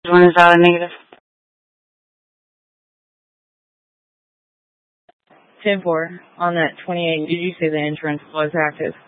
One is valid negative. 10-4, on that 28, did you say the insurance was active?